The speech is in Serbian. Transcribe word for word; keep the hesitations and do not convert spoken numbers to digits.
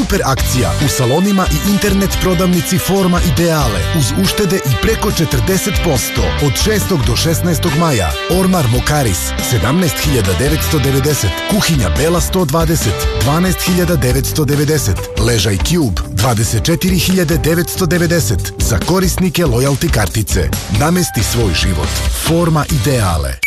super akcija u salonima i internet prodavnici Forma Ideale uz uštede i preko četrdeset posto od šestog do šesnaestog maja. Ormar Mokaris sedamnaest hiljada devetsto devedeset, kuhinja Bela sto dvadeset dvanaest hiljada devetsto devedeset, ležaj Cube dvadeset četiri hiljade devetsto devedeset za korisnike lojalty kartice. Namesti svoj život. Forma Ideale.